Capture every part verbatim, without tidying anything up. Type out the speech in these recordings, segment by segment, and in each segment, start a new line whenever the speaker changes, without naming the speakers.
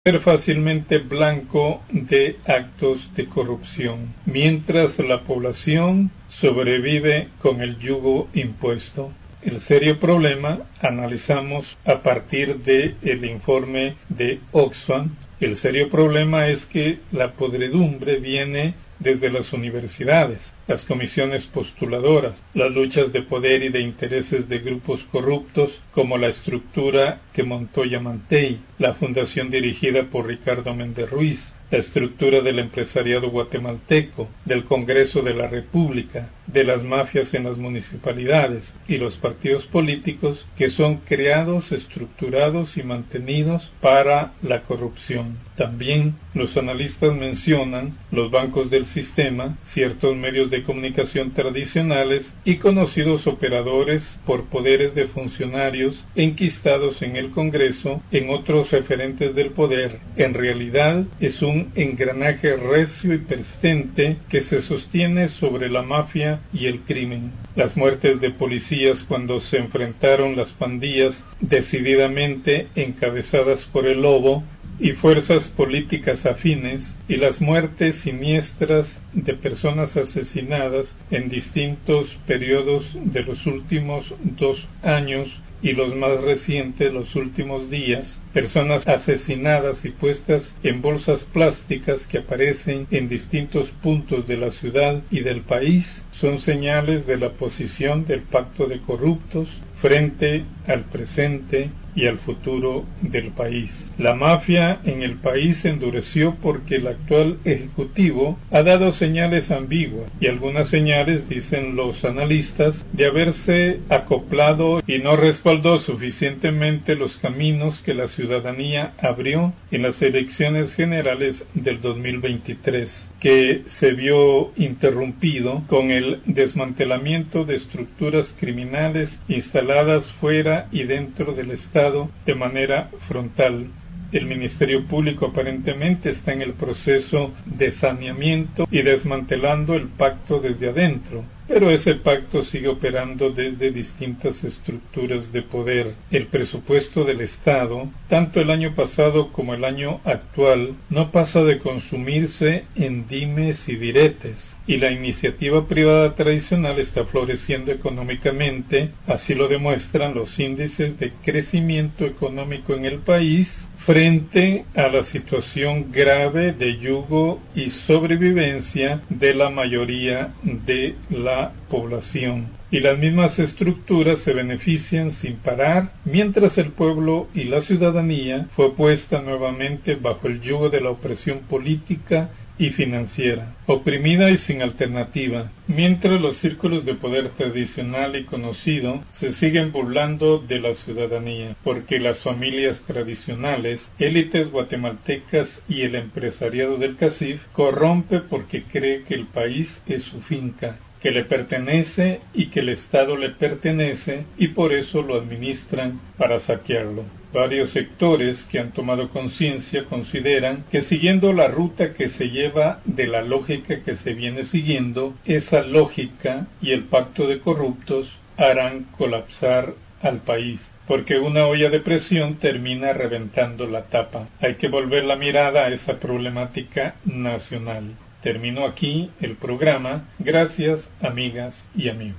ser fácilmente blanco de actos de corrupción, mientras la población sobrevive con el yugo impuesto. El serio problema analizamos a partir del informe de Oxfam. El serio problema es que la podredumbre viene desde las universidades, las comisiones postuladoras, las luchas de poder y de intereses de grupos corruptos como la estructura que montó Yamatei, la fundación dirigida por Ricardo Méndez Ruiz, la estructura del empresariado guatemalteco, del Congreso de la República, de las mafias en las municipalidades y los partidos políticos que son creados, estructurados y mantenidos para la corrupción. También los analistas mencionan los bancos del sistema, ciertos medios de comunicación tradicionales y conocidos operadores por poderes de funcionarios enquistados en el Congreso, en otros referentes del poder. En realidad es un engranaje recio y persistente que se sostiene sobre la mafia y el crimen. Las muertes de policías cuando se enfrentaron las pandillas decididamente encabezadas por el Lobo y fuerzas políticas afines, y las muertes siniestras de personas asesinadas en distintos periodos de los últimos dos años y los más recientes, los últimos días, personas asesinadas y puestas en bolsas plásticas que aparecen en distintos puntos de la ciudad y del país, son señales de la posición del pacto de corruptos frente al presente y al futuro del país. La mafia en el país se endureció porque el actual ejecutivo ha dado señales ambiguas, y algunas señales, dicen los analistas, de haberse acoplado y no respaldó suficientemente los caminos que la ciudadanía abrió en las elecciones generales del dos mil veintitrés, que se vio interrumpido con el desmantelamiento de estructuras criminales instaladas fuera y dentro del Estado de manera frontal. El Ministerio Público aparentemente está en el proceso de saneamiento y desmantelando el pacto desde adentro, pero ese pacto sigue operando desde distintas estructuras de poder. El presupuesto del Estado, tanto el año pasado como el año actual, no pasa de consumirse en dimes y diretes, y la iniciativa privada tradicional está floreciendo económicamente, así lo demuestran los índices de crecimiento económico en el país, frente a la situación grave de yugo y sobrevivencia de la mayoría de la población. Y las mismas estructuras se benefician sin parar, mientras el pueblo y la ciudadanía fue puesta nuevamente bajo el yugo de la opresión política y financiera, oprimida y sin alternativa, mientras los círculos de poder tradicional y conocido se siguen burlando de la ciudadanía, porque las familias tradicionales, élites guatemaltecas y el empresariado del CACIF corrompe porque cree que el país es su finca, que le pertenece y que el Estado le pertenece, y por eso lo administran para saquearlo. Varios sectores que han tomado conciencia consideran que siguiendo la ruta que se lleva de la lógica que se viene siguiendo, esa lógica y el pacto de corruptos harán colapsar al país, porque una olla de presión termina reventando la tapa. Hay que volver la mirada a esa problemática nacional. Termino aquí el programa. Gracias, amigas y amigos.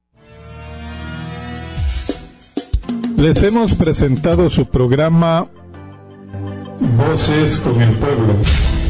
Les hemos presentado su programa Voces con el Pueblo.